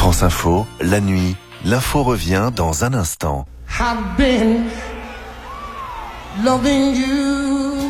France Info, la nuit, l'info revient dans un instant. I've been loving you.